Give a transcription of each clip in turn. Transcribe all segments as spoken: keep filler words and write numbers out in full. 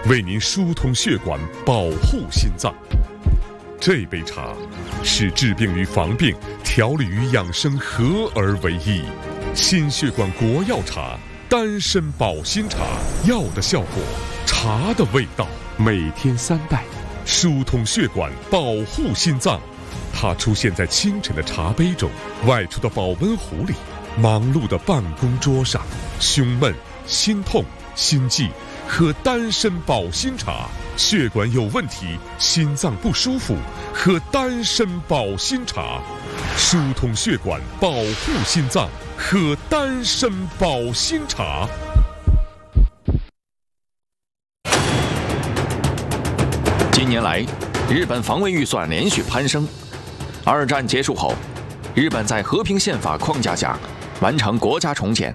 为您疏通血管，保护心脏。这杯茶是治病与防病、调理与养生合而为一。心血管国药茶，丹参保心茶，药的效果，茶的味道。每天三袋，疏通血管，保护心脏。它出现在清晨的茶杯中，外出的保温壶里，忙碌的办公桌上。胸闷、心痛、心悸，喝丹参保心茶。血管有问题，心脏不舒服，喝丹参保心茶。疏通血管，保护心脏，喝丹参保心茶。 近年来，日本防卫预算连续攀升。二战结束后，日本在和平宪法框架下完成国家重建。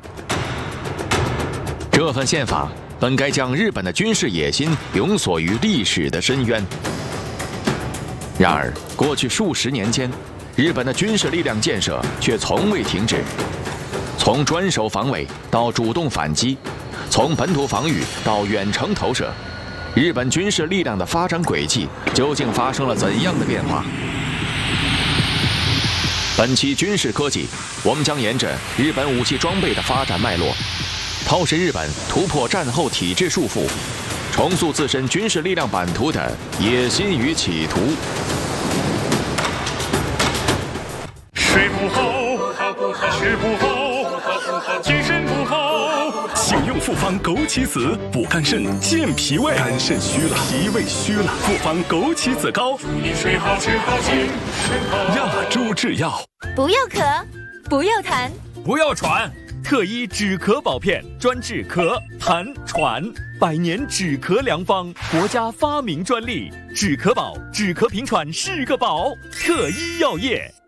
这份宪法本该将日本的军事野心永锁于历史的深渊。然而，过去数十年间，日本的军事力量建设却从未停止。从专守防卫到主动反击，从本土防御到远程投射，日本军事力量的发展轨迹究竟发生了怎样的变化？本期军事科技，我们将沿着日本武器装备的发展脉络，透视日本突破战后体制束缚，重塑自身军事力量版图的野心与企图。 睡不好，吃不好，精神不好， 请用复方枸杞子补肝肾、健脾胃。肝肾虚了，脾胃虚了，复方枸杞子膏， 祝你睡好吃好精神好。 亚洲制药。 不要咳，不要痰， 不要喘。特医止咳宝片，专治咳、痰、喘，百年止咳良方，国家发明专利。止咳宝，止咳平喘是个宝。特医药业。